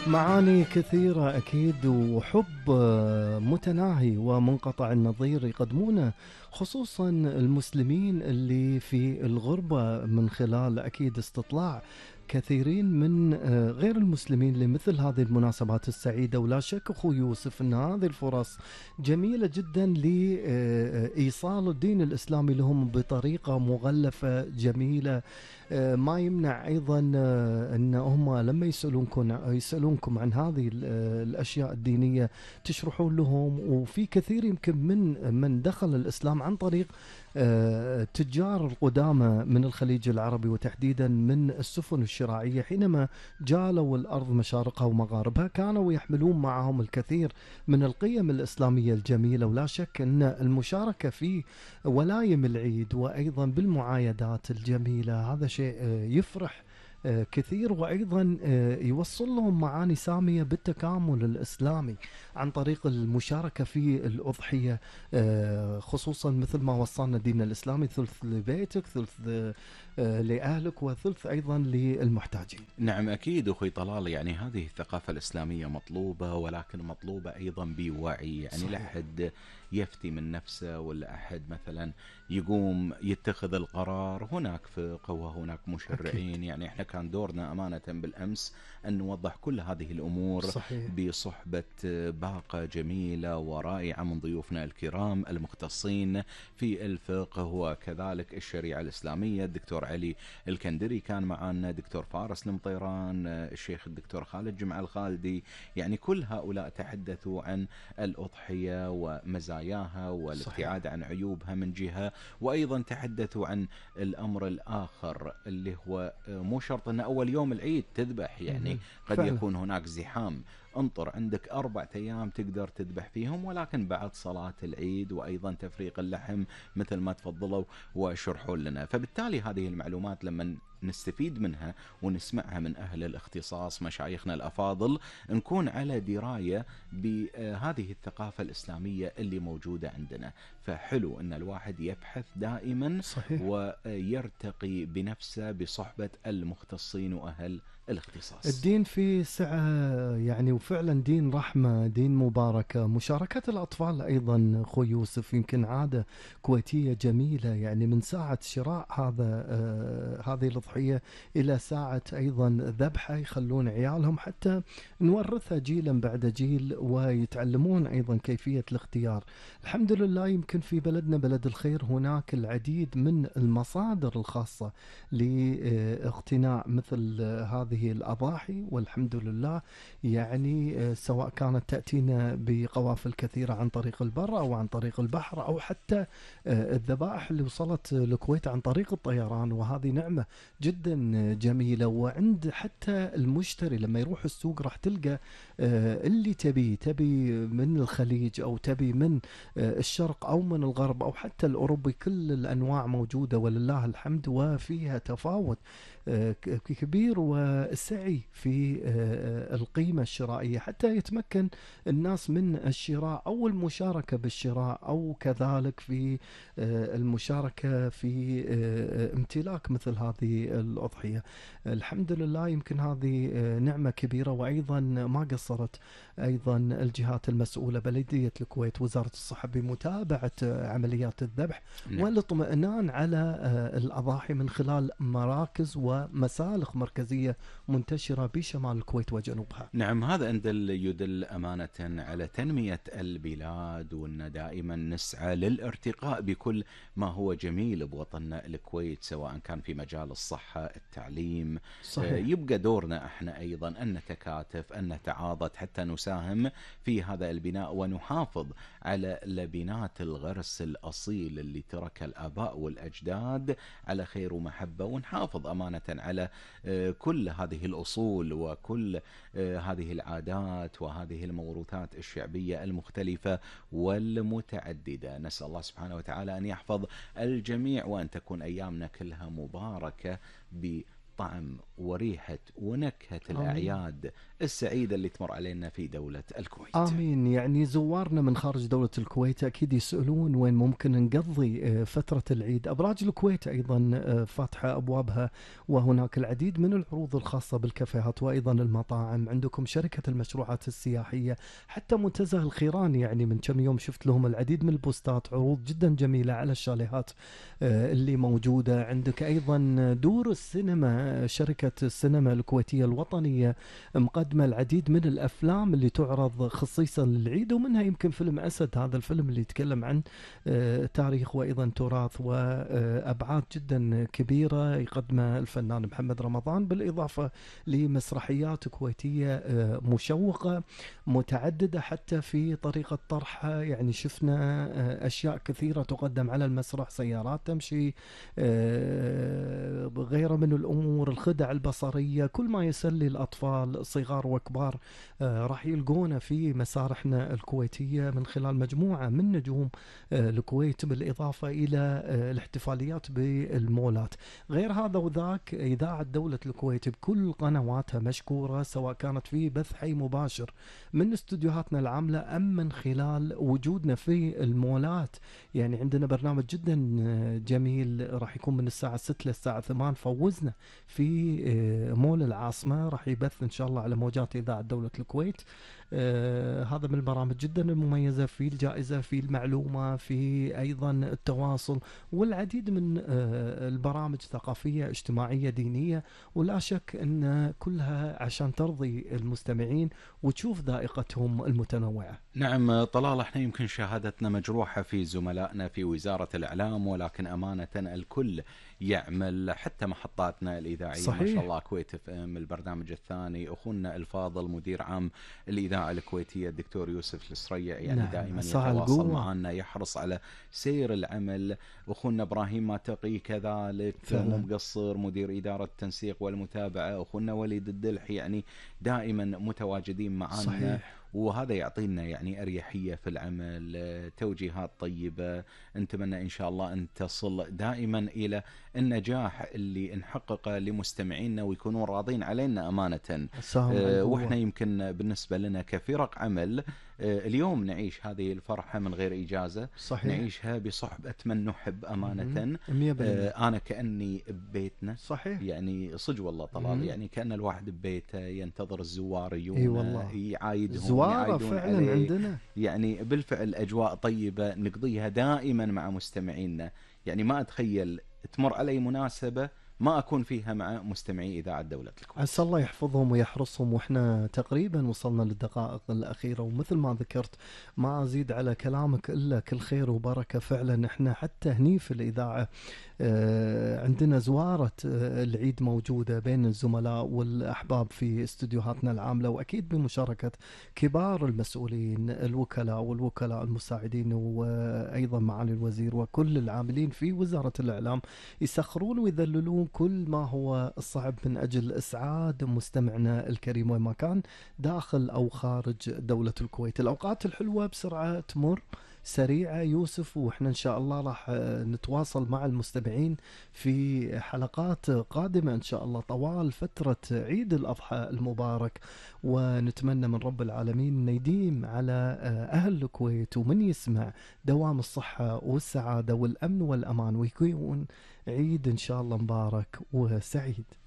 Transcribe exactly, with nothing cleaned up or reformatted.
معاني كثيرة أكيد، وحب متناهي ومنقطع النظير يقدمونه خصوصا المسلمين اللي في الغربة، من خلال أكيد استطلاع كثيرين من آه، غير المسلمين لمثل هذه المناسبات السعيدة. ولا شك أخو يوسف أن هذه الفرص جميلة جدا لإيصال الدين الإسلامي لهم بطريقة مغلفة جميلة. آه، ما يمنع أيضا آه، أن هم لما يسألونكم يسألونكم عن هذه ال- آه، الأشياء الدينية تشرحون لهم. وفي كثير يمكن من من دخل الإسلام عن طريق آه، تجار القدامى من الخليج العربي، وتحديدا من السفن الشراعية، حينما جالوا الأرض مشارقها ومغاربها كانوا يحملون معهم الكثير من القيم الإسلامية الجميلة. ولا شك أن المشاركة في ولايم العيد وأيضا بالمعايدات الجميلة هذا شيء آه، يفرح آه، كثير، وأيضا آه، يوصل لهم معاني سامية بالتكامل الإسلامي عن طريق المشاركة في الأضحية. آه، خصوصا مثل ما وصلنا دين الإسلامي، ثلث لبيتك، ثلث آه، آه، لأهلك، وثلث أيضا للمحتاجين. نعم أكيد أخوي طلال، يعني هذه الثقافة الإسلامية مطلوبة، ولكن مطلوبة أيضا بوعي. يعني لا صحيح. أحد يفتي من نفسه، ولا أحد مثلا يقوم يتخذ القرار. هناك فقه وهناك أكيد. مشرعين. يعني إحنا كان دورنا أمانة بالأمس أن نوضح كل هذه الأمور صحيح. بصحبة باقة جميلة ورائعة من ضيوفنا الكرام المختصين في الفقه وكذلك الشريعة الإسلامية. الدكتور علي الكندري كان معنا، دكتور فارس المطيران، الشيخ الدكتور خالد جمعة الخالدي. يعني كل هؤلاء تحدثوا عن الأضحية ومزاياها والابتعاد صحيح. عن عيوبها من جهة، وأيضا تحدثوا عن الأمر الآخر اللي هو مو شرط أن أول يوم العيد تذبح. يعني مهم. قد فعلا. يكون هناك زحام، انطر عندك أربعة أيام تقدر تذبح فيهم، ولكن بعد صلاة العيد، وأيضا تفريق اللحم مثل ما تفضلوا وشرحوا لنا. فبالتالي هذه المعلومات لما نستفيد منها ونسمعها من أهل الاختصاص مشايخنا الأفاضل، نكون على دراية بهذه الثقافة الإسلامية اللي موجودة عندنا. فحلو أن الواحد يبحث دائما صحيح. ويرتقي بنفسه بصحبة المختصين وأهل الاختصاص. الدين فيه سعة يعني، وفعلا دين رحمة، دين مباركة. مشاركة الأطفال أيضا أخوي يوسف يمكن عادة كويتية جميلة، يعني من ساعة شراء هذا آه هذه الأضحية إلى ساعة أيضا ذبحها، يخلون عيالهم حتى نورثها جيلا بعد جيل، ويتعلمون أيضا كيفية الاختيار. الحمد لله يمكن في بلدنا بلد الخير هناك العديد من المصادر الخاصة لاقتناء مثل هذه الأضاحي، والحمد لله. يعني آه، سواء كانت تأتينا بقوافل كثيرة عن طريق البر أو عن طريق البحر، أو حتى آه، الذبائح اللي وصلت الكويت عن طريق الطيران، وهذه نعمة جدا آه، جميلة. وعند حتى المشتري لما يروح السوق راح تلقى آه، اللي تبي تبي من الخليج أو تبي من آه، الشرق أو من الغرب أو حتى الأوروبي، كل الأنواع موجودة ولله الحمد، وفيها تفاوت آه، ك- كبير والسعي في آه، القيمة الشرائية، حتى يتمكن الناس من الشراء أو المشاركة بالشراء، أو كذلك في آه، المشاركة في آه، امتلاك مثل هذه الأضحية. الحمد لله يمكن هذه آه، نعمة كبيرة. وأيضا ما قصرت أيضا الجهات المسؤولة، بلدية الكويت، وزارة الصحة، بمتابعة آه، عمليات الذبح نعم. والاطمئنان على آه، الأضاحي من خلال مراكز ومسالخ مركزية منتشرة بشمال الكويت وجنوبها. نعم، هذا أن دل يدل أمانة على تنمية البلاد، وأن دائما نسعى للارتقاء بكل ما هو جميل بوطننا الكويت، سواء كان في مجال الصحة، التعليم. آه، صحيح. يبقى دورنا احنا أيضا أن نتكاتف، أن نتعاضد حتى نساهم في هذا البناء، ونحافظ على لبنات الغرس الأصيل اللي ترك الآباء والأجداد على خير ومحبة، ونحافظ أمانة على آه، كل هذه الأصول وكل آه، هذه العادات وهذه الموروثات الشعبية المختلفة والمتعددة. نسأل الله سبحانه وتعالى أن يحفظ الجميع، وأن تكون أيامنا كلها مباركة طعم وريحة ونكهة آمين. الأعياد السعيدة اللي تمر علينا في دولة الكويت. آمين. يعني زوارنا من خارج دولة الكويت أكيد يسألون وين ممكن نقضي آه، فترة العيد. أبراج الكويت أيضا آه، فاتحة أبوابها، وهناك العديد من العروض الخاصة بالكافيهات وأيضا المطاعم. عندكم شركة المشروعات السياحية، حتى منتزه الخيران يعني من كم يوم شفت لهم العديد من البوستات، عروض جدا جميلة على الشاليهات آه، اللي موجودة. عندك أيضا دور السينما، شركة السينما الكويتية الوطنية مقدمة العديد من الأفلام اللي تعرض خصيصا للعيد، ومنها يمكن فيلم أسد، هذا الفيلم اللي يتكلم عن آه، تاريخ وأيضا تراث وأبعاد جدا كبيرة يقدمها الفنان محمد رمضان، بالإضافة لمسرحيات كويتية آه، مشوقة متعددة حتى في طريقة طرحها. يعني شفنا آه، أشياء كثيرة تقدم على المسرح، سيارات تمشي، آه، غيره من الأمور، الخدع البصرية، كل ما يسلي الأطفال صغار وكبار آه، راح يلقونه في مسارحنا الكويتية من خلال مجموعة من نجوم آه، الكويت، بالإضافة إلى آه، الاحتفاليات بالمولات. غير هذا وذاك، إذاعة دولة الكويت بكل قنواتها مشكورة، سواء كانت في بث حي مباشر من استديوهاتنا العاملة أم من خلال وجودنا في المولات. يعني عندنا برنامج جدا آه، جميل راح يكون من الساعة ستة للساعة ثمانية، فوزنا في آه، مول العاصمة، راح يبث إن شاء الله على موجات إذاعة دولة الكويت. آه هذا من البرامج جدا المميزة، في الجائزة، في المعلومة، في أيضا التواصل، والعديد من آه البرامج ثقافية اجتماعية دينية، ولا شك أن كلها عشان ترضي المستمعين وتشوف ذائقتهم المتنوعة. نعم طلال، احنا يمكن شهادتنا مجروحة في زملائنا في وزارة الإعلام، ولكن أمانة الكل يعمل، حتى محطاتنا الإذاعية. صحيح. ما شاء الله، كويت اف ام البرنامج الثاني، أخونا الفاضل مدير عام الإذاعة الكويتية الدكتور يوسف السريع، يعني نعم. دائما مساء يتواصل القوة. معنا، يحرص على سير العمل. أخونا إبراهيم ما تقي كذلك فعلا. مو مقصر، مدير إدارة التنسيق والمتابعة. أخونا وليد الدلحي يعني دائما متواجدين معنا. صحيح. وهذا يعطينا يعني أريحية في العمل، توجيهات طيبة. نتمنى إن شاء الله أن تصل دائما إلى النجاح اللي نحققه لمستمعينا ويكونون راضين علينا أمانة. أه وإحنا يمكن بالنسبة لنا كفرق عمل أه اليوم نعيش هذه الفرحة من غير إجازة. صحيح. نعيشها بصحبة من نحب أمانة. أه أنا كأني ببيتنا. صحيح. يعني صدق والله طلال، مم. يعني كأن الواحد ببيته ينتظر الزوار يجون اي والله. يعايدهم زوارة فعلا عليه. عندنا. يعني بالفعل أجواء طيبة نقضيها دائما مع مستمعينا. يعني ما أتخيل تمر علي مناسبة ما أكون فيها مع مستمعي إذاعة دولة الكويت. عسى الله يحفظهم ويحرسهم. وإحنا تقريبا وصلنا للدقائق الأخيرة، ومثل ما ذكرت ما أزيد على كلامك إلا كل خير وبركة. فعلا إحنا حتى هني في الإذاعة عندنا زوارة العيد موجودة بين الزملاء والأحباب في استديوهاتنا العاملة، وأكيد بمشاركة كبار المسؤولين، الوكلاء والوكلاء المساعدين، وأيضا معالي الوزير وكل العاملين في وزارة الإعلام، يسخرون ويذللون كل ما هو الصعب من أجل إسعاد مستمعنا الكريم وين ما كان داخل أو خارج دولة الكويت. الأوقات الحلوة بسرعة تمر سريعة يوسف، وإحنا إن شاء الله راح نتواصل مع المستمعين في حلقات قادمة إن شاء الله طوال فترة عيد الأضحى المبارك، ونتمنى من رب العالمين أن يديم على أهل الكويت ومن يسمع دوام الصحة والسعادة والأمن والأمان، ويكون عيد إن شاء الله مبارك وسعيد.